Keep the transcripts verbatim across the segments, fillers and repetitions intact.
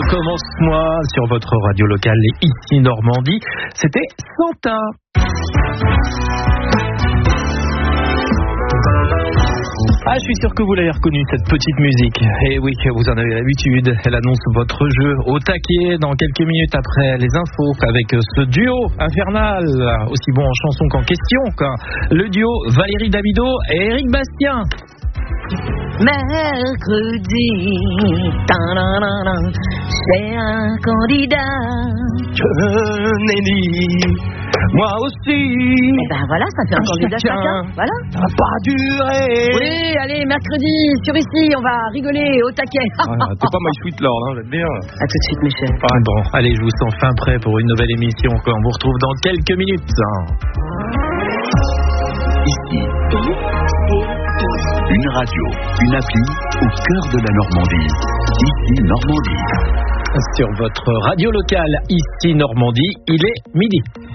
Recommence-moi sur votre radio locale ici Normandie. C'était Santa. Ah, je suis sûr que vous l'avez reconnue, cette petite musique. Et oui, vous en avez l'habitude. Elle annonce votre jeu au taquet dans quelques minutes après les infos avec ce duo infernal, aussi bon en chanson qu'en question, quoi. Le duo Valérie Damido et Éric Bastien. Mercredi, c'est un candidat. Je n'ai dit, moi aussi. Et ben voilà, ça fait un candidat chacun. chacun. Voilà. Ça va pas durer. Oui, allez, mercredi, sur ici, on va rigoler au taquet. Ah, t'es pas My Sweet Lord, hein, j'aime bien. A tout de suite, Michel. Ah, bon, allez, je vous sens fin prêt pour une nouvelle émission. Quoi. On vous retrouve dans quelques minutes. Ici. Une radio, une appli au cœur de la Normandie. Ici Normandie. Sur votre radio locale, ici Normandie, il est midi.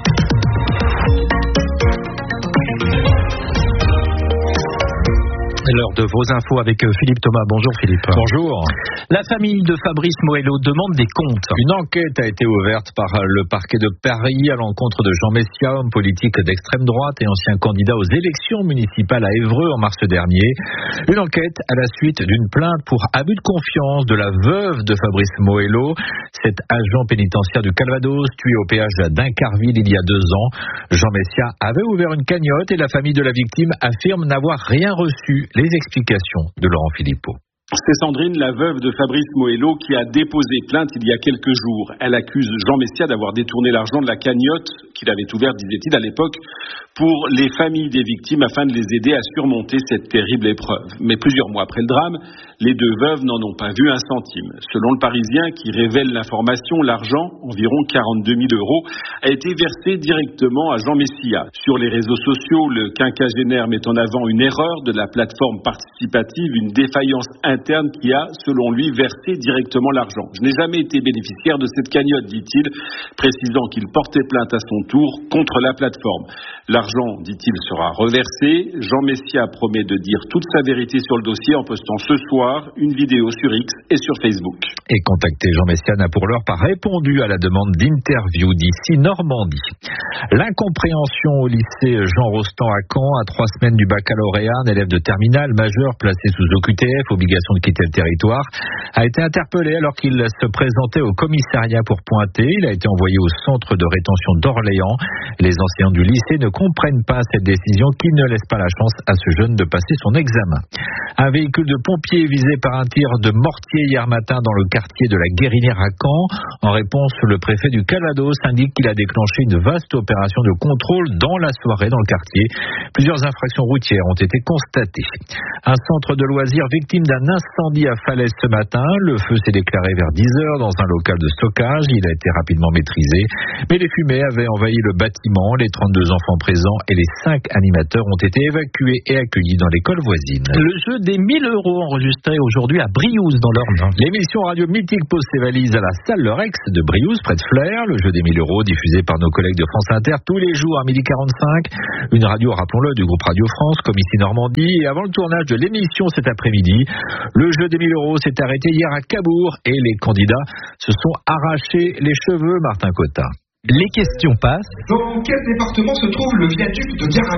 L'heure de vos infos avec Philippe Thomas. Bonjour Philippe. Bonjour. La famille de Fabrice Moello demande des comptes. Une enquête a été ouverte par le parquet de Paris à l'encontre de Jean Messia, homme politique d'extrême droite et ancien candidat aux élections municipales à Évreux en mars dernier. Une enquête à la suite d'une plainte pour abus de confiance de la veuve de Fabrice Moello, cet agent pénitentiaire du Calvados tué au péage d'Incarville il y a deux ans. Jean Messia avait ouvert une cagnotte et la famille de la victime affirme n'avoir rien reçu. Les explications de Laurent Philippot. C'est Sandrine, la veuve de Fabrice Moello, qui a déposé plainte il y a quelques jours. Elle accuse Jean Messia d'avoir détourné l'argent de la cagnotte qu'il avait ouverte, disait-il à l'époque, pour les familles des victimes afin de les aider à surmonter cette terrible épreuve. Mais plusieurs mois après le drame, les deux veuves n'en ont pas vu un centime. Selon le Parisien, qui révèle l'information, l'argent, environ quarante-deux mille euros, a été versé directement à Jean Messia. Sur les réseaux sociaux, le quinquagénaire met en avant une erreur de la plateforme participative, une défaillance interne qui a, selon lui, versé directement l'argent. Je n'ai jamais été bénéficiaire de cette cagnotte, dit-il, précisant qu'il portait plainte à son tour contre la plateforme. L'argent, dit-il, sera reversé. Jean Messia promet de dire toute sa vérité sur le dossier en postant ce soir une vidéo sur X et sur Facebook. Et contacté, Jean Messia n'a pour l'heure pas répondu à la demande d'interview d'ici Normandie. L'incompréhension au lycée Jean Rostand à Caen, à trois semaines du baccalauréat, un élève de terminale majeur placé sous O Q T F, obligation de quitter le territoire, a été interpellé alors qu'il se présentait au commissariat pour pointer. Il a été envoyé au centre de rétention d'Orléans. Les enseignants du lycée ne comprennent pas cette décision qui ne laisse pas la chance à ce jeune de passer son examen. Un véhicule de pompiers visé par un tir de mortier hier matin dans le quartier de la Guérinière à Caen. En réponse, le préfet du Calvados indique qu'il a déclenché une vaste opération de contrôle dans la soirée dans le quartier. Plusieurs infractions routières ont été constatées. Un centre de loisirs victime d'un incendie à Falaise ce matin. Le feu s'est déclaré vers dix heures dans un local de stockage. Il a été rapidement maîtrisé. Mais les fumées avaient envahi le bâtiment. Les trente-deux enfants présents et les cinq animateurs ont été évacués et accueillis dans l'école voisine. Le jeu des mille euros enregistré aujourd'hui à Briouze dans l'Orne. L'émission radio mythique pose ses valises à la salle Le Rex de Briouze, près de Flers. Le jeu des mille euros diffusé par nos collègues de France Inter tous les jours à midi quarante-cinq. Une radio, rappelons-le, du groupe Radio France, comme ici Normandie. Et avant le tournage de l'émission cet après-midi, le jeu des mille euros s'est arrêté hier à Cabourg et les candidats se sont arrachés les cheveux, Martin Cotta. Les questions passent. Dans quel département se trouve le viaduc de Garabie ?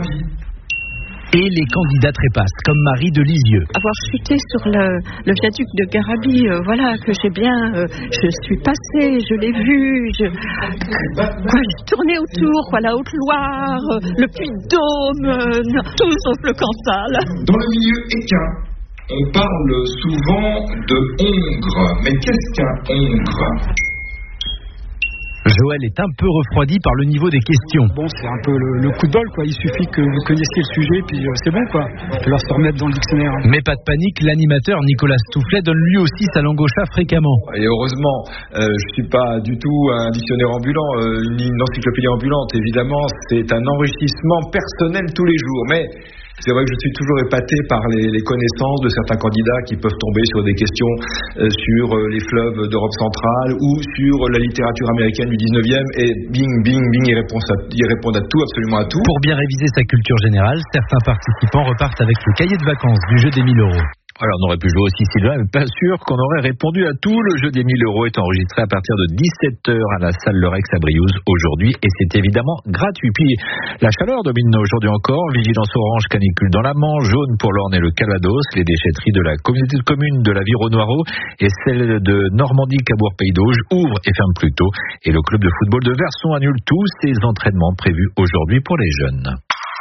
Et les candidats trépassent, comme Marie de Lisieux. Avoir chuté sur le, le viaduc de Garabie, euh, voilà, que j'ai bien, euh, je suis passée, je l'ai vu, je, quoi, j'ai tourné autour, quoi, la Haute-Loire, euh, le Puy-de-Dôme, euh, non, tout sauf le Cantal. Dans le milieu équin, on parle souvent de hongre, mais qu'est-ce qu'un hongre ? Joël est un peu refroidi par le niveau des questions. Bon, c'est un peu le, le coup de bol, quoi. Il suffit que vous connaissiez le sujet, puis euh, c'est bon, quoi. Il va falloir se remettre dans le dictionnaire. Hein. Mais pas de panique, l'animateur Nicolas Stoufflet donne lui aussi sa langue au chat fréquemment. Et heureusement, euh, je ne suis pas du tout un dictionnaire ambulant, euh, une, une encyclopédie ambulante. Évidemment, c'est un enrichissement personnel tous les jours. Mais c'est vrai que je suis toujours épaté par les, les connaissances de certains candidats qui peuvent tomber sur des questions euh, sur euh, les fleuves d'Europe centrale ou sur la littérature américaine du dix-neuvième et bing, bing, bing, ils répondent, à, ils répondent à tout, absolument à tout. Pour bien réviser sa culture générale, certains participants repartent avec le cahier de vacances du jeu des mille euros. Alors on aurait pu jouer aussi Sylvain, mais pas sûr qu'on aurait répondu à tout. Le jeu des mille euros est enregistré à partir de dix-sept heures à la salle Le Rex à Briouze aujourd'hui et c'est évidemment gratuit. Puis la chaleur domine aujourd'hui encore, vigilance orange canicule dans la Manche, jaune pour l'Orne et le Calvados, les déchetteries de la communauté de communes de la Vireau-Noireau et celle de Normandie-Cabourg-Pays d'Auge ouvrent et ferment plus tôt et le club de football de Verson annule tous ses entraînements prévus aujourd'hui pour les jeunes.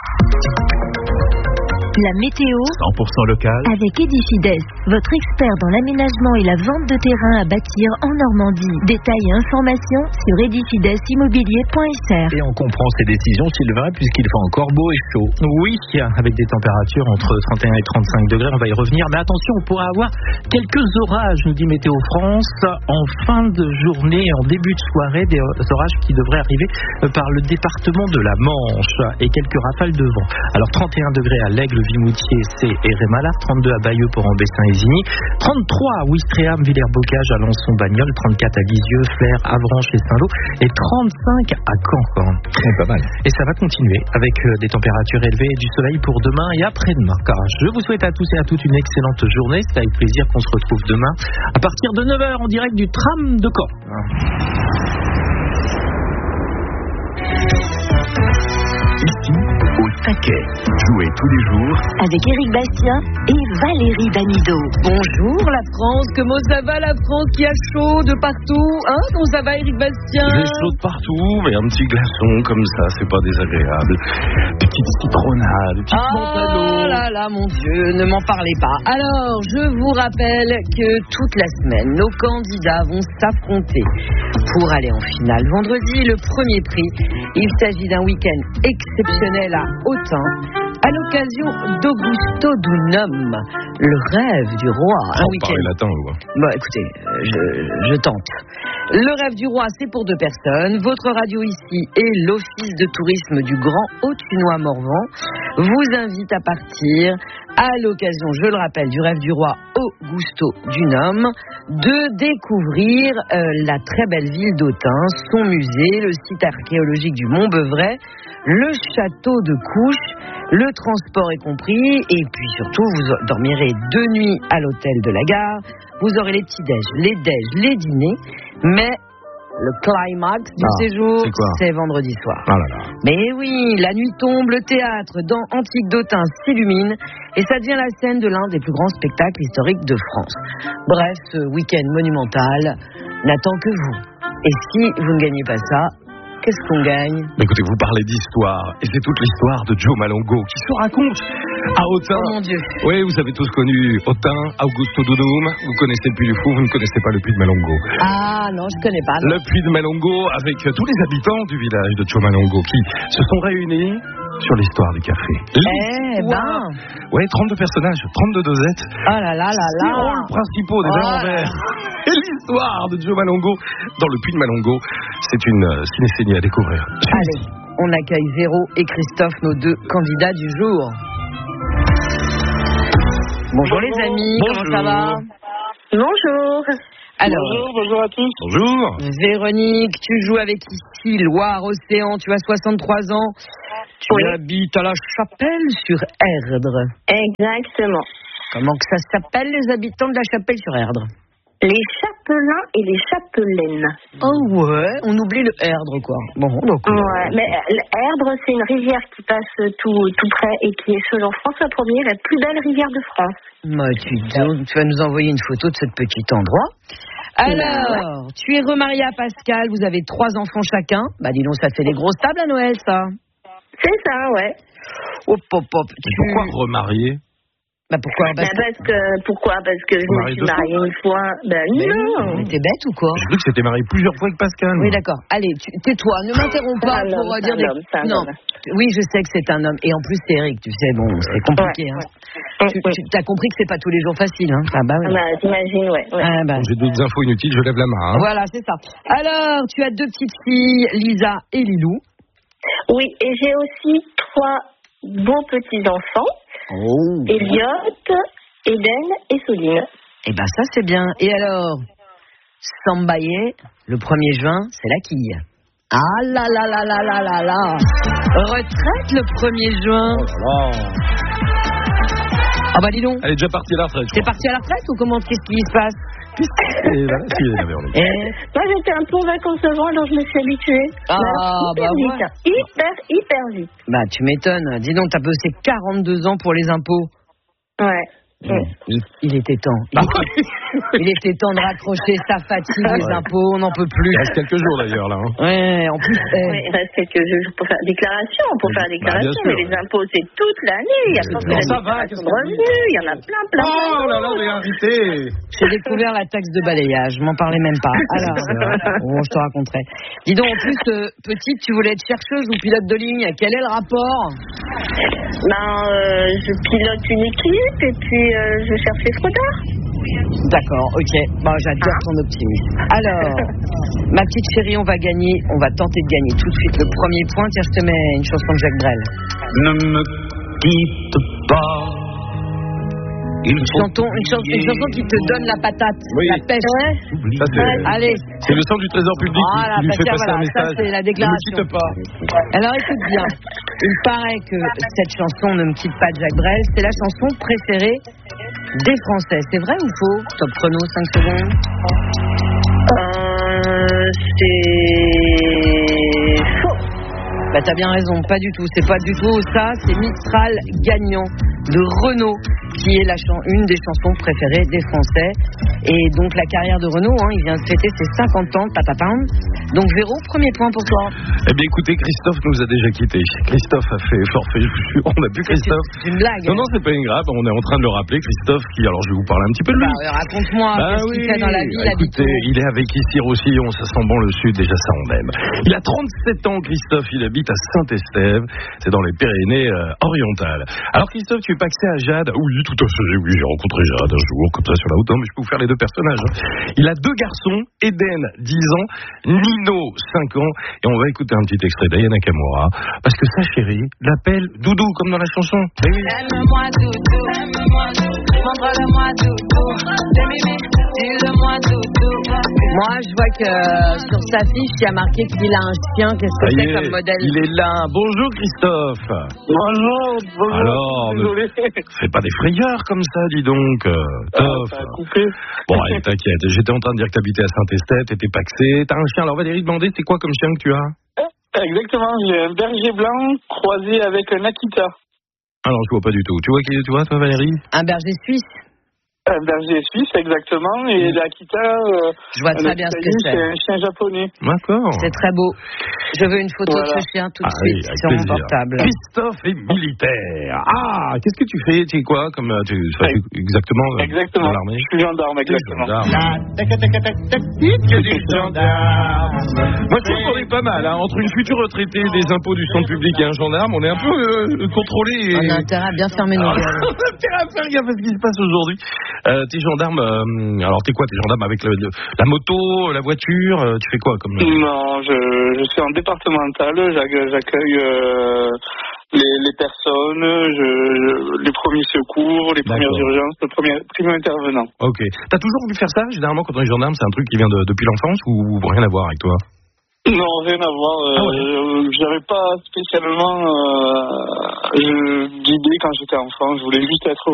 La météo cent pour cent local avec Edifides, votre expert dans l'aménagement et la vente de terrain à bâtir en Normandie. Détails et informations sur edifides immobilier point f r. Et on comprend ces décisions, Sylvain, puisqu'il fait encore beau et chaud. Oui, avec des températures entre trente et un et trente-cinq degrés, on va y revenir. Mais attention, on pourra avoir quelques orages, nous dit Météo France, en fin de journée et en début de soirée, des orages qui devraient arriver par le département de la Manche et quelques rafales de vent. Alors trente et un degrés à l'Aigle, Vimoutier, C et Rémalard, trente-deux à Bayeux, Port-en-Bessin et Zigny, trente-trois à Ouistreham, Villers-Bocage, Alençon, Bagnols, trente-quatre à Lisieux, Flers, Avranches et Saint-Lô et trente-cinq à Caen. C'est pas mal. Et ça va continuer avec des températures élevées et du soleil pour demain et après-demain. Car je vous souhaite à tous et à toutes une excellente journée. C'est avec plaisir qu'on se retrouve demain à partir de neuf heures en direct du tram de Caen. Ici, au taquet. Jouez tous les jours avec Éric Bastien et Valérie Damido. Bonjour la France, comment ça va la France qui a chaud de partout, hein? Comment ça va Éric Bastien? J'ai chaud de partout, mais un petit glaçon comme ça, c'est pas désagréable. Des petites citronades, des petites oh mentales. là là, mon Dieu, ne m'en parlez pas. Alors, je vous rappelle que toute la semaine, nos candidats vont s'affronter pour aller en finale. Vendredi, le premier prix, il s'agit d'un week-end exceptionnel à Autun, à l'occasion d'Augusto Dunum, le rêve du roi. Un oh, week-end. Latin, ou bon, écoutez, je, je tente. Le rêve du roi, c'est pour deux personnes. Votre radio ici et l'Office de tourisme du Grand Autunois-Morvan vous invitent à partir à l'occasion, je le rappelle, du rêve du roi Augusto Dunum, de découvrir euh, la très belle ville d'Autun, son musée, le site archéologique du Mont-Beuvray, le château de Couches, le transport est compris, et puis surtout, vous dormirez deux nuits à l'hôtel de la gare, vous aurez les petits-déj, les déj, les dîners, mais le climax du ah, séjour, c'est, c'est vendredi soir. Ah là là. Mais oui, la nuit tombe, le théâtre dans Antique d'Autun s'illumine et ça devient la scène de l'un des plus grands spectacles historiques de France. Bref, ce week-end monumental n'attend que vous. Et si vous ne gagnez pas ça, qu'est-ce qu'on gagne? Écoutez, vous parlez d'histoire, et c'est toute l'histoire de Joe Malongo qui se raconte à Autun. Oh mon Dieu. Oui, vous avez tous connu Autun, Augusto Dunum, vous connaissez le Puy du Fou, vous ne connaissez pas le Puy de Malongo. Ah non, je connais pas. Non. Le Puy de Malongo avec tous les habitants du village de Joe Malongo qui se sont réunis sur l'histoire du café. Eh ben. Oui, trente-deux personnages, trente-deux dosettes. Oh là là là là. Les rôles principaux des verres en verre. Et l'histoire de Joe Malongo dans le Puy de Malongo, c'est une euh, cinécénie à découvrir. Allez, on accueille Véro et Christophe, nos deux candidats du jour. Bonjour, bonjour les amis, bonjour. Comment ça va? Bonjour. Alors, bonjour, bonjour à tous. Bonjour. Véronique, tu joues avec ici Loire-Océan, tu as soixante-trois ans. Tu oui. habites à la Chapelle-sur-Erdre. Exactement. Comment que ça s'appelle les habitants de la Chapelle-sur-Erdre? Les chapelains et les chapelaines. Oh ouais, on oublie le Erdre quoi. Bon, donc. Ouais, mais l'Erdre c'est une rivière qui passe tout, tout près et qui est selon François Ier la plus belle rivière de France. Bah, tu, donc, tu vas nous envoyer une photo de ce petit endroit. Alors, tu es remariée à Pascal, vous avez trois enfants chacun. Bah dis donc, ça fait des grosses tables à Noël ça. C'est ça, ouais. Hop, hop, hop. Tu... Pourquoi remarier? Bah pourquoi bah parce que pourquoi parce que je me suis mariée une fois. Bah mais non. Mais t'es bête ou quoi? J'ai cru que c'était marié plusieurs fois avec Pascal. Oui d'accord. Allez, tu, tais-toi, ne m'interromps pas pour homme, dire des. Homme, non. Homme. Oui, je sais que c'est un homme et en plus c'est Eric, tu sais, bon, c'est compliqué. Ouais, hein. Ouais. Tu, tu as compris que c'est pas tous les jours facile, hein? Ah bah oui. Bah j'imagine, ouais. ouais. Ah, bah. J'ai d'autres infos inutiles, je lève la main. Hein. Voilà, c'est ça. Alors, tu as deux petites filles, Lisa et Lilou. Oui, et j'ai aussi trois beaux petits enfants. Oh. Elliot, Eden et Soline. Eh ben ça c'est bien. Et alors, Sambaye, le premier juin, c'est la quille. Ah là là là là là là là. Retraite le premier juin. Oh là là. Ah bah dis donc. Elle est déjà partie à la retraite. T'es parti à la retraite ou comment? Qu'est-ce qui se passe? Et voilà, si, elle avait envie. Et... Moi, j'étais un peu en vacances avant, alors je me suis habituée. Ah, hyper bah vite, ouais. hein. Hyper, hyper vite. Bah, tu m'étonnes. Dis donc, t'as bossé quarante-deux ans pour les impôts. Ouais. Mmh. Il, il était temps. Il, était, il était temps de raccrocher sa fatigue, les ouais. impôts, on n'en peut plus. Il reste quelques jours d'ailleurs là. Hein. Ouais, en plus. Eh. Oui, il reste quelques jours pour faire déclaration, pour faire déclaration, bah, mais les impôts c'est toute l'année. Il y a pas que la déclaration de revenus, il y en a plein, plein. Oh là là, mais arrêtez. J'ai découvert la taxe de balayage, je m'en parlais même pas. Alors, bon, je te raconterai. Dis donc, en plus, euh, petite, tu voulais être chercheuse ou pilote de ligne. Quel est le rapport? Ben, euh, je pilote une équipe et puis euh, je cherche les fraudeurs. D'accord, ok. Bon, j'adore Hein? ton optimisme. Alors, ma petite chérie, on va gagner, on va tenter de gagner tout de suite le premier point. Tiens, je te mets une chanson de Jacques Brel. Ne me quitte pas. Une chanson, une, chanson, une chanson qui te donne la patate, oui. la pêche. Ça, c'est, ouais. Allez. C'est le centre du trésor public voilà, qui lui fait passer voilà, un message. Ça, c'est la déclaration. Ne me quitte pas. Alors écoute bien, il paraît que cette chanson Ne me quitte pas de Jacques Brel, c'est la chanson préférée des Français. C'est vrai ou faux? Top chrono, cinq secondes. Euh, c'est faux. Bah t'as bien raison, pas du tout. C'est pas du tout ça, c'est Mistral gagnant de Renaud qui est la chan- une des chansons préférées des Français. Et donc la carrière de Renaud, hein, il vient de fêter ses cinquante ans, patapam. Donc Véro, premier point pour toi. Eh bien écoutez, Christophe nous a déjà quittés. Christophe a fait forfait, on n'a plus Christophe. C'est une blague. Non, non, c'est pas une grave, on est en train de le rappeler, Christophe, qui, alors je vais vous parler un petit peu de lui. Bah, raconte-moi, bah, qu'est-ce oui. qu'il fait dans la vie, bah, écoutez, l'habitude. il est avec ici Roussillon, ça sent bon le sud, déjà ça on aime. Il a trente-sept ans, Christophe, il habite à Saint-Estève, c'est dans les Pyrénées euh, orientales. Alors Christophe, tu es paxé à Jade? Oui, tout à fait, oui, j'ai rencontré Jade un jour, comme ça sur la route, non, mais je peux vous faire les deux personnages. Hein. Il a deux garçons, Eden, dix ans, Nino, cinq ans, et on va écouter un petit extrait d'Aya Nakamura, parce que sa chérie l'appelle Doudou, comme dans la chanson. Eh oui. Aime-moi Doudou, aime-moi Doudou, montre-le-moi Doudou, dis-le-moi Doudou. Moi, je vois que euh, sur sa fiche, il y a marqué qu'il a un chien. Qu'est-ce que Ça y c'est est, comme modèle? il est là. Bonjour Christophe. Bonjour, bonjour. Alors, désolé. Fais pas des frayeurs comme ça, dis donc. Euh, Toff. Ah, ça a coupé. Bon, allez, t'inquiète. J'étais en train de dire que t'habitais à Saint-Estève, t'étais paxé. T'as un chien. Alors Valérie demandait, c'est quoi comme chien que tu as? Exactement, j'ai un berger blanc croisé avec un Akita. Alors, je vois pas du tout. Tu vois qui tu vois, toi, Valérie? Un berger suisse. Un berger suisse, exactement, et l'Akita, euh, je vois très bien ce que c'est. C'est un chien japonais. D'accord. C'est très beau. Je veux une photo voilà. de ce chien tout de ah, suite oui, sur mon plaisir. portable. Christophe est militaire. Ah, qu'est-ce que tu fais? Tu es quoi comme tu, enfin, tu, exactement euh, Exactement. Dans l'armée? Je suis gendarme, exactement. Gendarme. La technique du gendarme. Moi, je trouve qu'on est pas mal. Hein. Entre une future retraitée des impôts du centre public et un gendarme, on est un peu euh, contrôlé. Et... On a intérêt à bien fermer nos gueules. On a intérêt à faire gaffe à ce qui se passe aujourd'hui. Euh, t'es gendarme. Euh, alors, t'es quoi? T'es gendarme avec le, le, la moto, la voiture? euh, Tu fais quoi comme... Non, je, je suis en départemental. J'accueille, j'accueille euh, les, les personnes, je, je, les premiers secours, les premières D'accord. urgences, le premier, premier intervenant. Ok. T'as toujours voulu faire ça? Généralement, quand on est gendarme, c'est un truc qui vient de, depuis l'enfance ou rien à voir avec toi? Non, rien à voir. Euh, ah ouais. euh, J'avais pas spécialement euh, d'idée quand j'étais enfant. Je voulais juste être